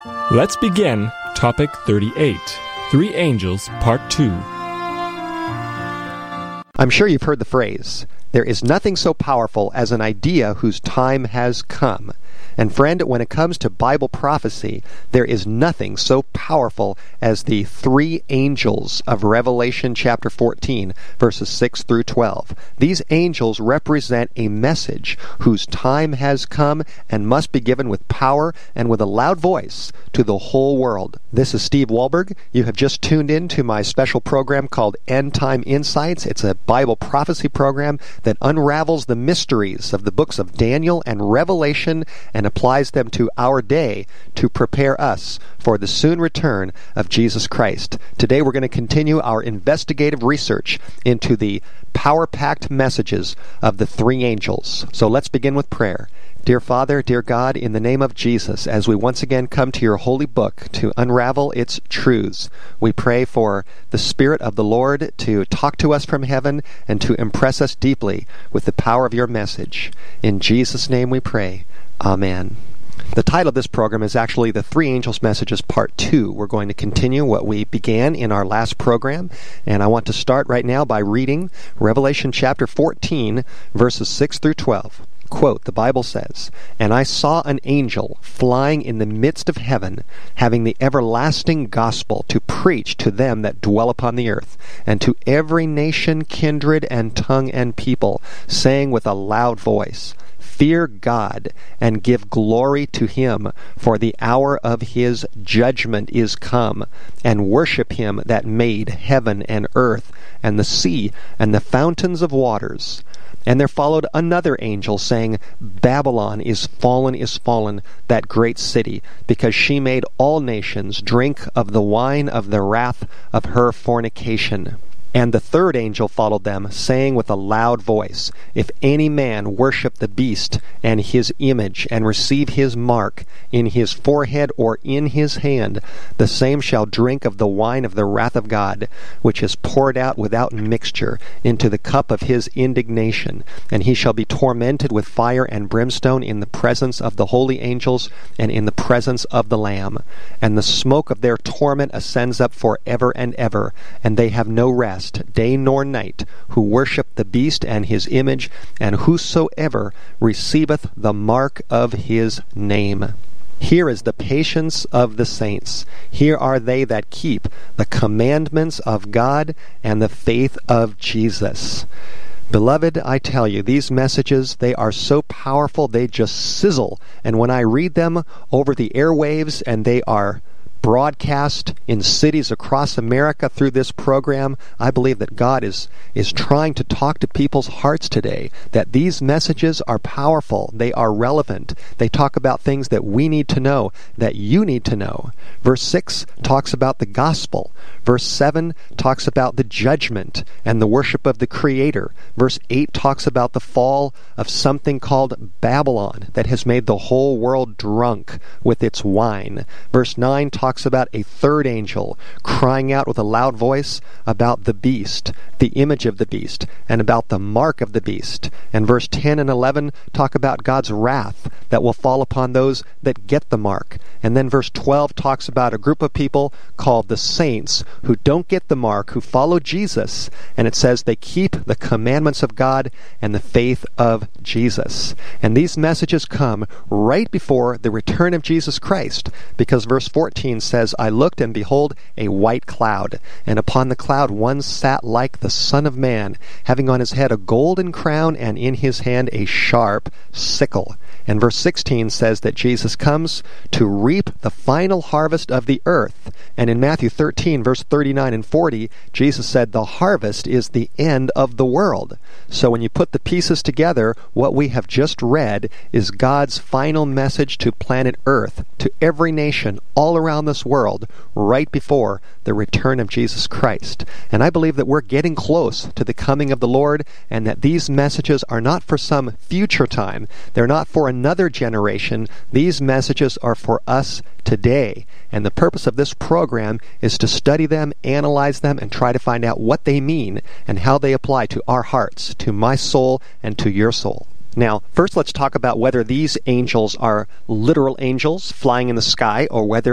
Let's begin Topic 38, Three Angels, Part 2. I'm sure you've heard the phrase, there is nothing so powerful as an idea whose time has come. And friend, when it comes to Bible prophecy, there is nothing so powerful as the three angels of Revelation chapter 14, verses 6 through 12. These angels represent a message whose time has come and must be given with power and with a loud voice to the whole world. This is Steve Wahlberg. You have just tuned in to my special program called End Time Insights. It's a Bible prophecy program that unravels the mysteries of the books of Daniel and Revelation and applies them to our day to prepare us for the soon return of Jesus Christ. Today we're going to continue our investigative research into the power-packed messages of the three angels. So let's begin with prayer. Dear Father, dear God, in the name of Jesus, as we once again come to your holy book to unravel its truths, we pray for the Spirit of the Lord to talk to us from heaven and to impress us deeply with the power of your message. In Jesus' name we pray. Amen. The title of this program is actually The Three Angels Messages Part 2. We're going to continue what we began in our last program, and I want to start right now by reading Revelation chapter 14, verses 6 through 12. Quote, the Bible says, "And I saw an angel flying in the midst of heaven, having the everlasting gospel to preach to them that dwell upon the earth, and to every nation, kindred, and tongue, and people, saying with a loud voice, Fear God, and give glory to him, for the hour of his judgment is come, and worship him that made heaven and earth, and the sea, and the fountains of waters. And there followed another angel, saying, Babylon is fallen, that great city, because she made all nations drink of the wine of the wrath of her fornication. And the third angel followed them, saying with a loud voice, If any man worship the beast and his image, and receive his mark in his forehead or in his hand, the same shall drink of the wine of the wrath of God, which is poured out without mixture into the cup of his indignation. And he shall be tormented with fire and brimstone in the presence of the holy angels and in the presence of the Lamb. And the smoke of their torment ascends up for ever and ever, and they have no rest, day nor night, who worship the beast and his image, and whosoever receiveth the mark of his name. Here is the patience of the saints. Here are they that keep the commandments of God and the faith of Jesus." Beloved, I tell you, these messages, they are so powerful, they just sizzle. And when I read them over the airwaves and they are broadcast in cities across America through this program, I believe that God is trying to talk to people's hearts today, that these messages are powerful, they are relevant, they talk about things that we need to know, that you need to know. Verse 6 talks about the gospel. Verse 7 talks about the judgment and the worship of the Creator. Verse 8 talks about the fall of something called Babylon that has made the whole world drunk with its wine. Verse 9 talks about a third angel crying out with a loud voice about the beast, the image of the beast, and about the mark of the beast. And verse 10 and 11 talk about God's wrath that will fall upon those that get the mark. And then verse 12 talks about a group of people called the saints who don't get the mark, who follow Jesus. And it says they keep the commandments of God and the faith of Jesus. And these messages come right before the return of Jesus Christ, because verse 14 says, I looked, and behold, a white cloud, and upon the cloud one sat like the Son of Man, having on his head a golden crown, and in his hand a sharp sickle. And verse 16 says that Jesus comes to reap the final harvest of the earth. And in Matthew 13, verse 39 and 40, Jesus said the harvest is the end of the world. So when you put the pieces together, what we have just read is God's final message to planet Earth, to every nation all around this world, right before the return of Jesus Christ. And I believe that we're getting close to the coming of the Lord, and that these messages are not for some future time. They're not for another generation. These messages are for us today. And the purpose of this program is to study them, analyze them, and try to find out what they mean and how they apply to our hearts, to my soul, and to your soul. Now, first let's talk about whether these angels are literal angels flying in the sky, or whether